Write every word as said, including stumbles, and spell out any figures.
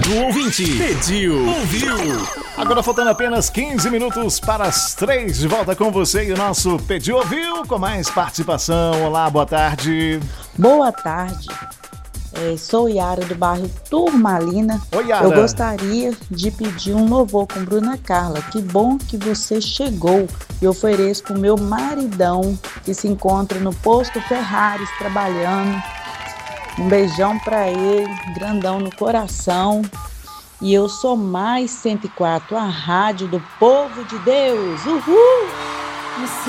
do ouvinte. Pediu, ouviu. Agora faltando apenas quinze minutos para as três, de volta com você e o nosso Pediu, ouviu, com mais participação. Olá, boa tarde. Boa tarde. É, sou Yara do bairro Turmalina. Oi, Yara. Eu gostaria de pedir um louvor com Bruna Carla. Que bom que você chegou. E ofereço para o meu maridão que se encontra no posto Ferraris trabalhando. Um beijão para ele, grandão no coração. E eu sou mais cento e quatro, a rádio do povo de Deus. Uhul!